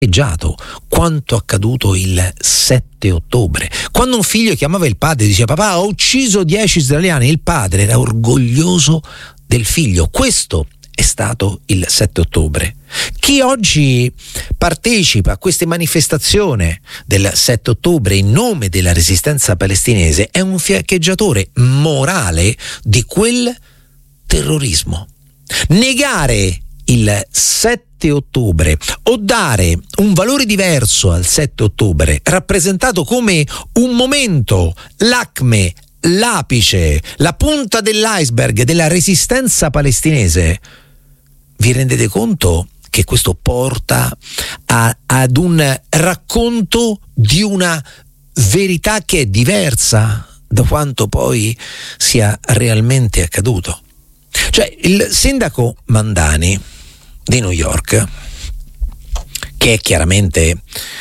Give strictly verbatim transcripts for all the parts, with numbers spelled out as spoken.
quanto accaduto il sette ottobre, quando un figlio chiamava il padre e diceva: papà, ho ucciso dieci israeliani. Il padre era orgoglioso del figlio. Questo è stato il sette ottobre. Chi oggi partecipa a queste manifestazioni del sette ottobre in nome della resistenza palestinese è un fiancheggiatore morale di quel terrorismo. Negare il sette ottobre o dare un valore diverso al sette ottobre, rappresentato come un momento, l'acme, l'apice, la punta dell'iceberg della resistenza palestinese, vi rendete conto che questo porta a, ad un racconto di una verità che è diversa da quanto poi sia realmente accaduto? Cioè, il sindaco Mandani di New York, che è chiaramente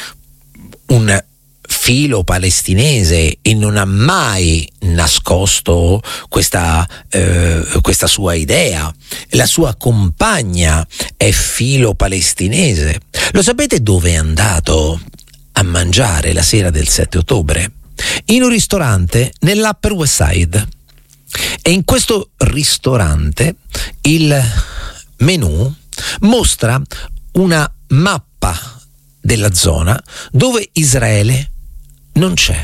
un filo palestinese e non ha mai nascosto questa, eh, questa sua idea, la sua compagna è filo palestinese. Lo sapete dove è andato a mangiare la sera del sette ottobre? In un ristorante nell'Upper West Side. E in questo ristorante il menù mostra una mappa della zona dove Israele non c'è.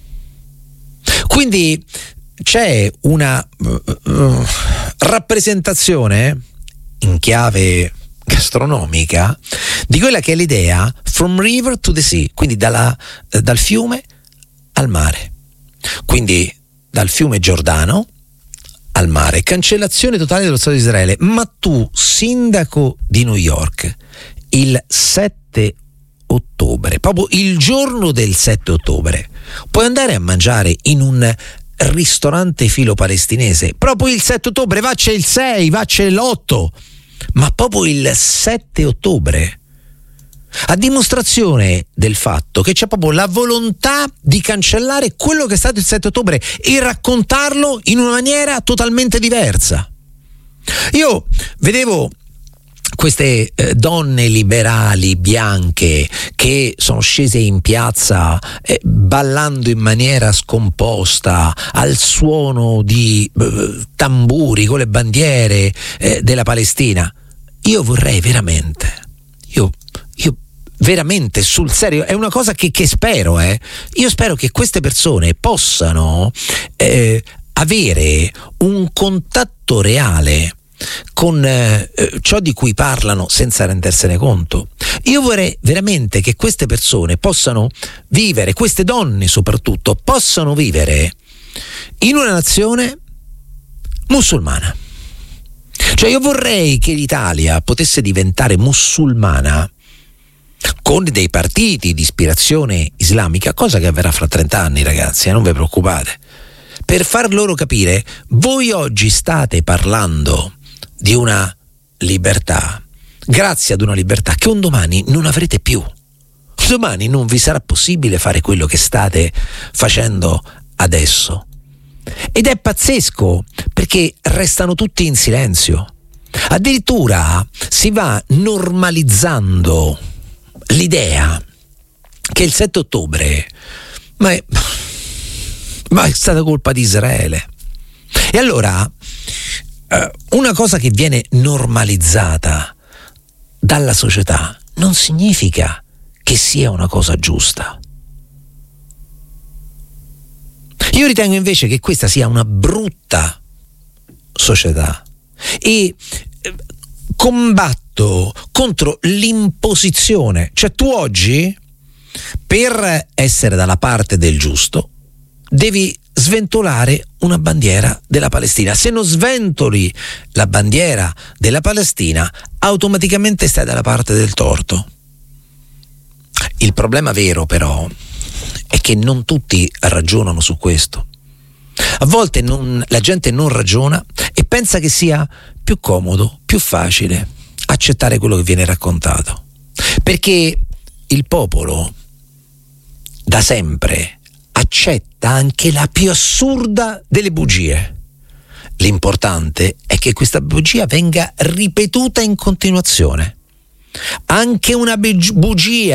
Quindi c'è una uh, uh, rappresentazione in chiave gastronomica di quella che è l'idea from river to the sea, quindi dalla, uh, dal fiume al mare, quindi dal fiume Giordano al mare, cancellazione totale dello Stato di Israele. Ma tu, sindaco di New York, il sette ottobre, proprio il giorno del sette ottobre, puoi andare a mangiare in un ristorante filo palestinese proprio il sette ottobre, va c'è il sei, va c'è l'otto, ma proprio il sette ottobre, a dimostrazione del fatto che c'è proprio la volontà di cancellare quello che è stato il sette ottobre e raccontarlo in una maniera totalmente diversa. Io vedevo queste eh, donne liberali bianche che sono scese in piazza eh, ballando in maniera scomposta al suono di eh, tamburi con le bandiere eh, della Palestina. Io vorrei veramente, io, io veramente sul serio, è una cosa che, che spero, eh. Io spero che queste persone possano eh, avere un contatto reale con eh, ciò di cui parlano senza rendersene conto. Io vorrei veramente che queste persone possano vivere, queste donne soprattutto, possano vivere in una nazione musulmana. Cioè io vorrei che l'Italia potesse diventare musulmana con dei partiti di ispirazione islamica, cosa che avverrà fra trenta anni, ragazzi, eh, non vi preoccupate, per far loro capire: voi oggi state parlando di una libertà, grazie ad una libertà che un domani non avrete più. Domani non vi sarà possibile fare quello che state facendo adesso. Ed è pazzesco, perché restano tutti in silenzio. Addirittura si va normalizzando l'idea che il sette ottobre ma è, ma è stata colpa di Israele. E allora una cosa che viene normalizzata dalla società non significa che sia una cosa giusta. Io ritengo invece che questa sia una brutta società e combatto contro l'imposizione. Cioè tu oggi, per essere dalla parte del giusto, devi sventolare una bandiera della Palestina. Se non sventoli la bandiera della Palestina, automaticamente stai dalla parte del torto. Il problema vero però è che non tutti ragionano su questo. A volte non, la gente non ragiona e pensa che sia più comodo, più facile accettare quello che viene raccontato, perché il popolo da sempre accetta anche la più assurda delle bugie. L'importante è che questa bugia venga ripetuta in continuazione. Anche una bugia